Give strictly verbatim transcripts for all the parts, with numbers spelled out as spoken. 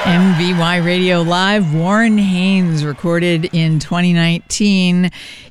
M V Y Radio Live, Warren Haynes, recorded in twenty nineteen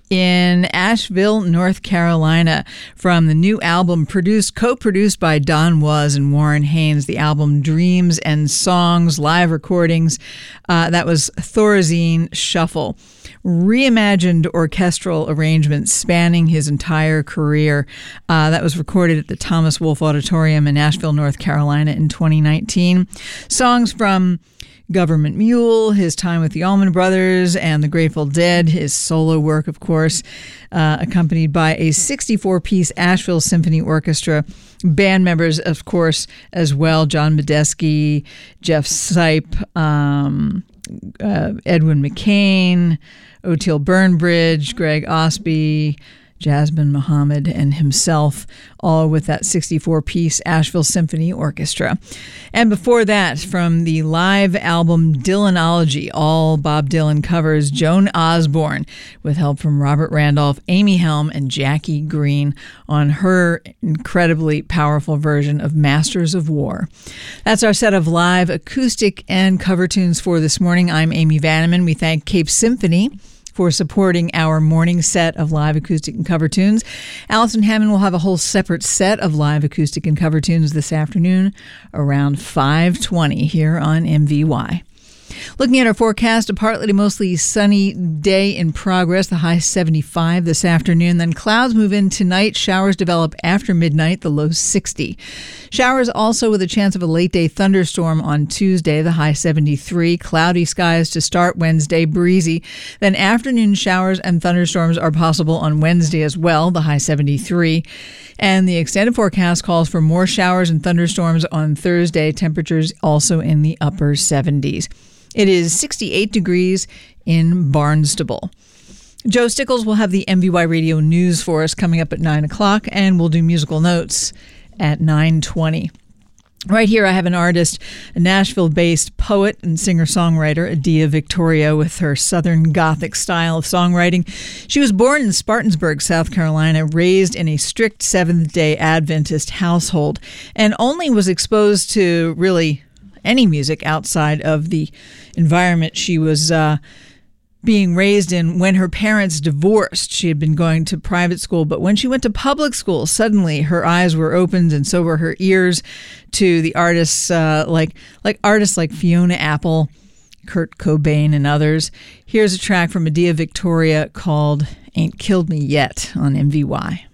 in Asheville, North Carolina, from the new album produced, co-produced by Don Was and Warren Haynes, the album Dreams and Songs, live recordings. Uh, that was Thorazine Shuffle. Reimagined orchestral arrangements spanning his entire career. Uh, that was recorded at the Thomas Wolfe Auditorium in Asheville, North Carolina in twenty nineteen. Songs from Government Mule, his time with the Allman Brothers and the Grateful Dead, his solo work, of course, uh, accompanied by a sixty-four piece Asheville Symphony Orchestra. Band members, of course, as well, John Medeski, Jeff Sipe, um, uh, Edwin McCain, Oteil Burnbridge, Greg Osby, Jasmine Muhammad, and himself, all with that sixty-four piece Asheville Symphony Orchestra. And before that, from the live album Dylanology, all Bob Dylan covers, Joan Osborne, with help from Robert Randolph, Amy Helm, and Jackie Green on her incredibly powerful version of Masters of War. That's our set of live acoustic and cover tunes for this morning. I'm Amy Vanneman. We thank Cape Symphony for supporting our morning set of live acoustic and cover tunes. Allison Hammond will have a whole separate set of live acoustic and cover tunes this afternoon around five twenty here on M V Y. Looking at our forecast, a partly to mostly sunny day in progress, the high seventy-five this afternoon. Then clouds move in tonight. Showers develop after midnight, the low sixty. Showers also with a chance of a late day thunderstorm on Tuesday, the high seventy-three. Cloudy skies to start Wednesday, breezy. Then afternoon showers and thunderstorms are possible on Wednesday as well, the high seventy-three. And the extended forecast calls for more showers and thunderstorms on Thursday, temperatures also in the upper seventies. It is sixty-eight degrees in Barnstable. Joe Stickles will have the M V Y Radio News for us coming up at nine o'clock, and we'll do musical notes at nine twenty. Right here, I have an artist, a Nashville-based poet and singer-songwriter, Adia Victoria, with her Southern Gothic style of songwriting. She was born in Spartansburg, South Carolina, raised in a strict Seventh-day Adventist household, and only was exposed to really any music outside of the environment she was uh, being raised in when her parents divorced. She had been going to private school, but when she went to public school, suddenly her eyes were opened and so were her ears to the artists uh, like like artists like Fiona Apple, Kurt Cobain, and others. Here's a track from Adia Victoria called Ain't Killed Me Yet on M V Y.